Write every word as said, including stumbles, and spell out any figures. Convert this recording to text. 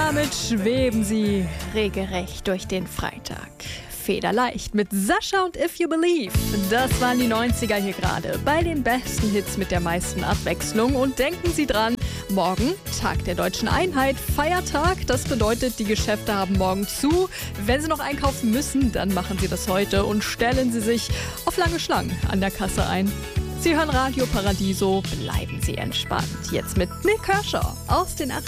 damit schweben sie regelrecht durch den Freitag. Federleicht mit Sascha und If You Believe. Das waren die neunziger hier gerade bei den besten Hits mit der meisten Abwechslung. Und denken Sie dran, morgen Tag der Deutschen Einheit, Feiertag. Das bedeutet, die Geschäfte haben morgen zu. Wenn Sie noch einkaufen müssen, dann machen Sie das heute und stellen Sie sich auf lange Schlangen an der Kasse ein. Sie hören Radio Paradiso, bleiben Sie entspannt. Jetzt mit Nick Kershaw aus den achtziger.